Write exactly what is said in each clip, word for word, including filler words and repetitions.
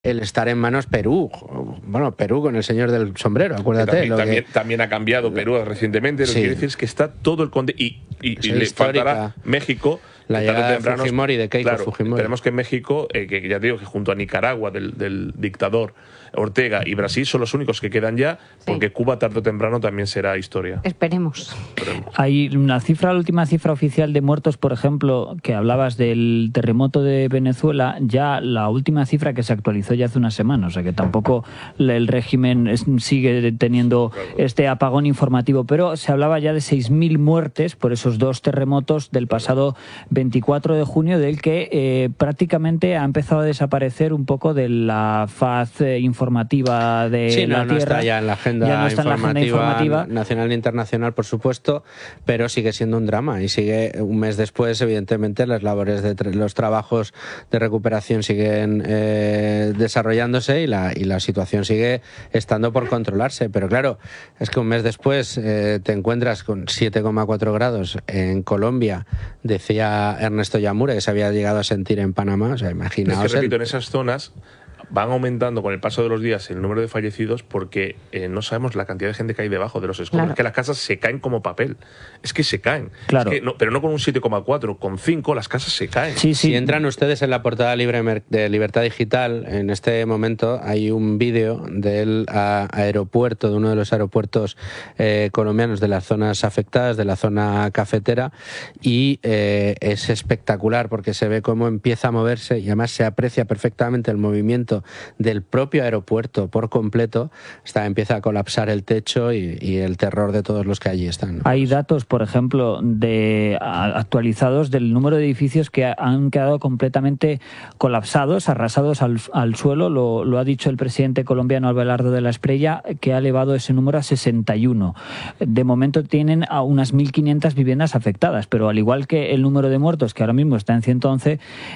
el estar en manos Perú. Bueno, Perú con el señor del sombrero, acuérdate. También, lo también, que... también ha cambiado Perú recientemente. Lo Sí. que quiere decir es que está todo el... Conde y y, y le histórica. faltará México... La llegada de Fujimori, de Keiko claro, Fujimori. Esperemos que México, eh, que ya te digo que junto a Nicaragua, del, del dictador Ortega, y Brasil son los únicos que quedan ya, porque sí. Cuba tarde o temprano también será historia. Esperemos. Esperemos. Hay una cifra, la última cifra oficial de muertos, por ejemplo, que hablabas del terremoto de Venezuela, ya la última cifra que se actualizó ya hace una semana, o sea que tampoco el régimen sigue teniendo este apagón informativo, pero se hablaba ya de seis mil muertes por esos dos terremotos del pasado veinticuatro de junio, del que eh, prácticamente ha empezado a desaparecer un poco de la faz eh, informativa de sí, no, la no Tierra. Está ya en la agenda, ya no está informativa, en la agenda informativa nacional e internacional, por supuesto, pero sigue siendo un drama y sigue un mes después, evidentemente, las labores de los trabajos de recuperación siguen eh, desarrollándose y la, y la situación sigue estando por controlarse, pero claro, es que un mes después eh, te encuentras con siete coma cuatro grados en Colombia, decía Ernesto Yamura, que se había llegado a sentir en Panamá, o sea, imaginaos. Es que, repito, el... en esas zonas van aumentando con el paso de los días el número de fallecidos porque eh, no sabemos la cantidad de gente que hay debajo de los escombros. Claro. Es que las casas se caen como papel. Es que se caen. Claro. Es que no, pero no con un siete coma cuatro, con cinco las casas se caen. Sí, sí. Si entran ustedes en la portada libre de Libertad Digital, en este momento hay un vídeo del a, aeropuerto, de uno de los aeropuertos eh, colombianos de las zonas afectadas, de la zona cafetera, y eh, es espectacular porque se ve cómo empieza a moverse y además se aprecia perfectamente el movimiento del propio aeropuerto por completo. Está, empieza a colapsar el techo y, y el terror de todos los que allí están. Hay datos, por ejemplo, de actualizados del número de edificios que han quedado completamente colapsados, arrasados al, al suelo. Lo, lo ha dicho el presidente colombiano Abelardo de la Espriella, que ha elevado ese número a sesenta y uno. De momento tienen a unas mil quinientas viviendas afectadas, pero al igual que el número de muertos, que ahora mismo está en ciento once,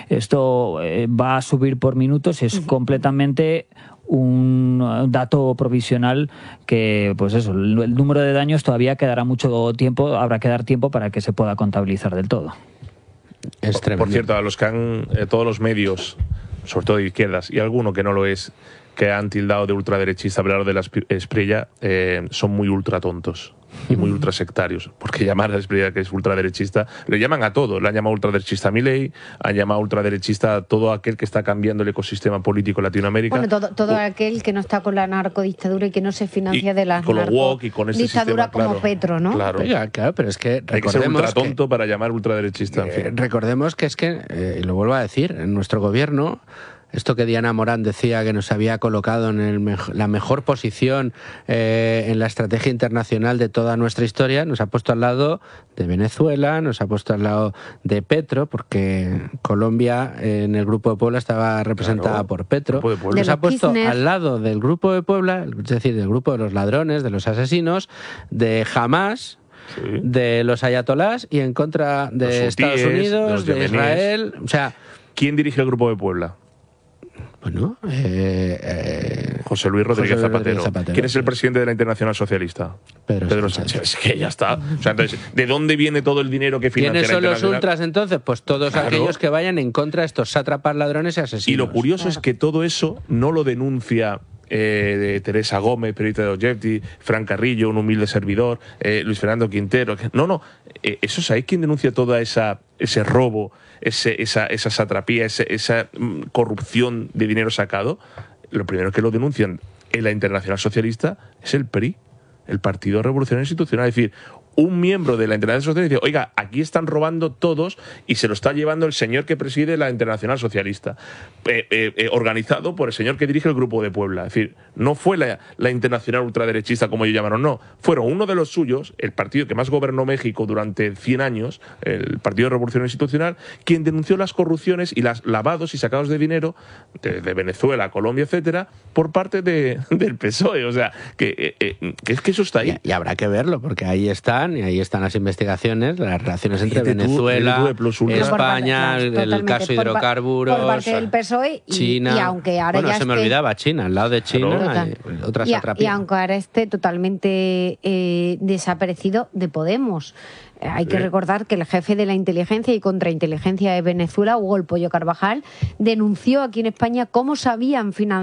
esto eh, va a subir por minutos. Es uh-huh. completamente un dato provisional que, pues eso, el, el número de daños todavía quedará mucho tiempo, habrá que dar tiempo para que se pueda contabilizar del todo. Es tremendo. Por cierto, a los que han, eh, todos los medios, sobre todo de izquierdas, y alguno que no lo es, que han tildado de ultraderechista, hablar de la Espriella, eh, son muy ultratontos y muy ultrasectarios, porque llamar a la Espriella que es ultraderechista, le llaman a todo, le han llamado ultraderechista a Milei, han llamado ultraderechista a todo aquel que está cambiando el ecosistema político en Latinoamérica. Bueno, todo, todo o, aquel que no está con la narcodictadura y que no se financia y, de la narcodictadura como claro, Petro, ¿no? Claro. Oiga, claro, pero es que recordemos hay que ser ultratonto que, para llamar ultraderechista. Eh, en fin. Recordemos que es que, eh, y lo vuelvo a decir, en nuestro gobierno, esto que Diana Morán decía que nos había colocado en el me- la mejor posición eh, en la estrategia internacional de toda nuestra historia, nos ha puesto al lado de Venezuela, nos ha puesto al lado de Petro, porque Colombia en el Grupo de Puebla estaba representada claro, por Petro, de nos ha puesto Kirchner. al lado del Grupo de Puebla, es decir, del grupo de los ladrones, de los asesinos, de Hamas, sí. de los ayatolás y en contra de los Estados hutíes, Unidos, de, de Israel. O sea, ¿quién dirige el Grupo de Puebla? Bueno, eh, eh, José Luis Rodríguez, José Luis Zapatero. Rodríguez Zapatero. ¿Quién es el presidente de la Internacional Socialista? Pedro, Pedro Sánchez. Sánchez. Es que ya está. O sea, entonces, ¿de dónde viene todo el dinero que financia ¿Quiénes la son los Internacional? ultras entonces? Pues todos Claro. aquellos que vayan en contra de estos sátrapas, ladrones y asesinos. Y lo curioso Claro. es que todo eso no lo denuncia eh, de Teresa Gómez, periodista de Objective, Fran Carrillo, un humilde servidor, eh, Luis Fernando Quintero. No, no. Eh, eso es ahí quien denuncia toda esa ese robo, ese, esa, esa satrapía, ese, esa mm, corrupción de dinero sacado. Lo primero que lo denuncian en la Internacional Socialista es el P R I, el Partido Revolucionario Institucional. Es decir, un miembro de la Internacional Socialista dice, oiga, aquí están robando todos y se lo está llevando el señor que preside la Internacional Socialista, eh, eh, eh, organizado por el señor que dirige el Grupo de Puebla. Es decir, no fue la, la Internacional Ultraderechista, como ellos llamaron, no. Fueron uno de los suyos, el partido que más gobernó México durante cien años, el Partido Revolucionario Institucional, quien denunció las corrupciones y los lavados y sacados de dinero de, de Venezuela, Colombia, etcétera, por parte de, del P S O E. O sea, que, eh, eh, que es que eso está ahí. Y, y habrá que verlo, porque ahí está investigan, y ahí están las investigaciones, las relaciones entre Fíjate tú, Venezuela, L T V plus ultra. España, Por parte- el totalmente, caso por pa- hidrocarburos, por parte del P S O E y- China. y aunque ahora bueno, ya se me esté- olvidaba China, al lado de China, Total. hay otras Y, a- y satrapías. aunque ahora esté totalmente eh, desaparecido de Podemos. Eh, Hay que Sí. recordar que el jefe de la inteligencia y contrainteligencia de Venezuela, Hugo El Pollo Carvajal, denunció aquí en España cómo se habían financiado